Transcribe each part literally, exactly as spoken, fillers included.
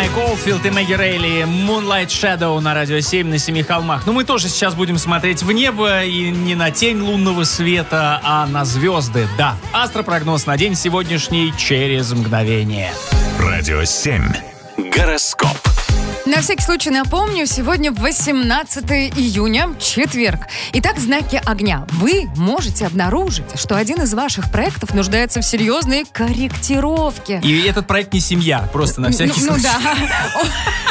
Майк Олдфилд и Мэгги Рейли, Moonlight Shadow на Радио семь на Семи холмах. Но мы тоже сейчас будем смотреть в небо и не на тень лунного света, а на звезды. Да, астропрогноз на день сегодняшний через мгновение. Радио семь. Гороскоп. На всякий случай напомню, сегодня восемнадцатое июня, четверг. Итак, знаки огня. Вы можете обнаружить, что один из ваших проектов нуждается в серьезной корректировке. И этот проект не семья, просто на всякий ну, случай. Ну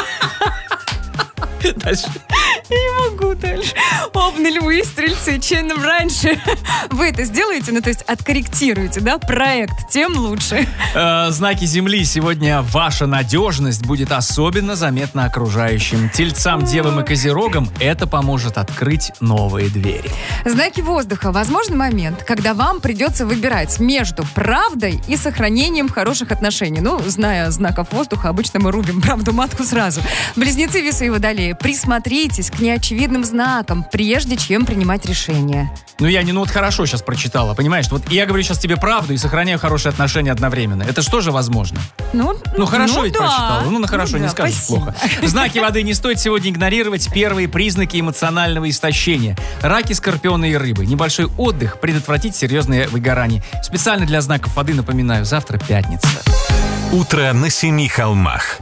да. Дальше. Я не могу дальше. Овны, львы, стрельцы, чем раньше вы это сделаете, ну то есть откорректируете, да, проект, тем лучше. Э, знаки Земли. Сегодня ваша надежность будет особенно заметна окружающим. Тельцам, девам и козерогам это поможет открыть новые двери. Знаки воздуха. Возможен момент, когда вам придется выбирать между правдой и сохранением хороших отношений. Ну, зная знаков воздуха, обычно мы рубим правду матку сразу. Близнецы, весы и водолеи, присмотритесь к неочевидным знакам, прежде чем принимать решение. Ну, я не, ну вот хорошо сейчас прочитала, понимаешь? Вот я говорю сейчас тебе правду и сохраняю хорошие отношения одновременно. Это что же возможно? Ну, ну хорошо ну, ведь да. прочитала. Ну, на хорошо ну, не да, скажешь спасибо. плохо. Знаки воды не стоит сегодня игнорировать первые признаки эмоционального истощения. Раки, скорпионы и рыбы. Небольшой отдых предотвратить серьезное выгорание. Специально для знаков воды напоминаю, завтра пятница. Утро на Семи холмах.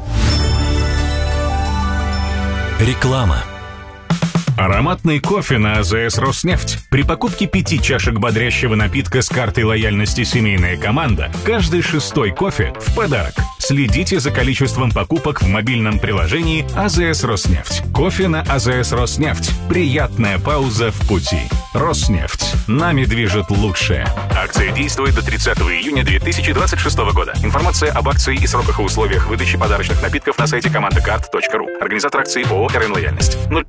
Реклама. Ароматный кофе на АЗС «Роснефть». При покупке пяти чашек бодрящего напитка с картой лояльности «Семейная команда» каждый шестой кофе в подарок. Следите за количеством покупок в мобильном приложении АЗС «Роснефть». Кофе на АЗС «Роснефть». Приятная пауза в пути. «Роснефть». Нами движет лучшее. Акция действует до тридцатого июня две тысячи двадцать шестого года. Информация об акции и сроках и условиях выдачи подарочных напитков на сайте командакарт точка ру. Организатор акции ООО «РН Лояльность».